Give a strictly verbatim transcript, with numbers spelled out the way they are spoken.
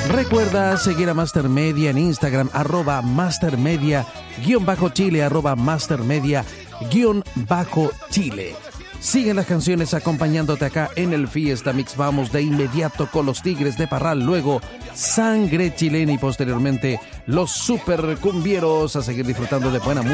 Recuerda seguir a Master Media en Instagram, arroba mastermedia, guión bajo Chile, arroba mastermedia, guión bajo Chile. Siguen las canciones acompañándote acá en el Fiesta Mix. Vamos de inmediato con los Tigres de Parral, luego Sangre Chilena y posteriormente los Super Cumbieros, a seguir disfrutando de buena música.